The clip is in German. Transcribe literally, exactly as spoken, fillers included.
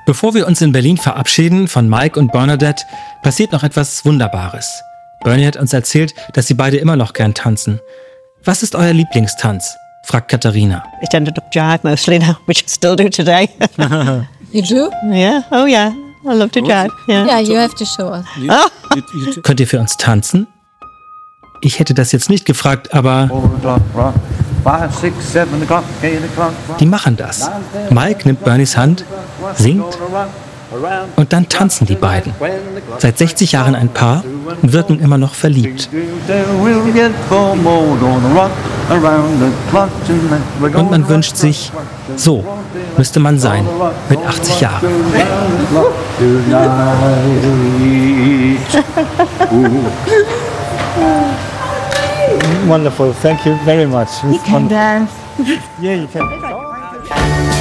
Bevor wir uns in Berlin verabschieden von Mike und Bernadette, passiert noch etwas Wunderbares. Bernie hat uns erzählt, dass sie beide immer noch gern tanzen. Was ist euer Lieblingstanz? Fragt Katharina. I tended to jive mostly now, which I still do today. You do? Yeah, oh yeah, I love to jive. Yeah, Yeah, you have to show us. Oh. Könnt ihr für uns tanzen? Ich hätte das jetzt nicht gefragt, aber die machen das. Mike nimmt Bernies Hand, singt und dann tanzen die beiden. Seit sechzig Jahren ein Paar und wirken immer noch verliebt. Und man wünscht sich, so müsste man sein mit achtzig Jahren. Wonderful, thank you very much. You can dance. Yeah, you can.